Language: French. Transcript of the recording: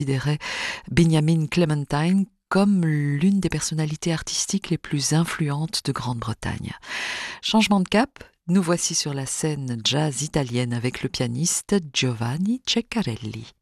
considérait Benjamin Clementine comme l'une des personnalités artistiques les plus influentes de Grande-Bretagne. Changement de cap, nous voici sur la scène jazz italienne avec le pianiste Giovanni Ceccarelli.